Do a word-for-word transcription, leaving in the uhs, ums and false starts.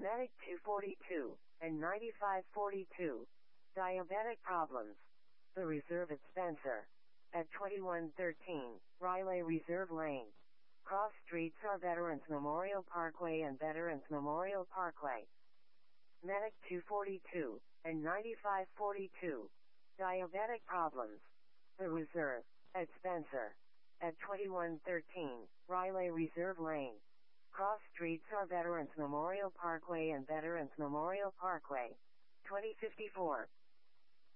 Medic two forty-two and ninety-five forty-two. Diabetic problems. The Reserve at Spencer. At twenty-one thirteen, Riley Reserve Lane. Cross streets are Veterans Memorial Parkway and Veterans Memorial Parkway. Medic two forty-two and ninety-five forty-two. Diabetic problems. The Reserve. At Spencer. At twenty-one thirteen, Riley Reserve Lane. Cross streets are Veterans Memorial Parkway and Veterans Memorial Parkway. twenty fifty-four.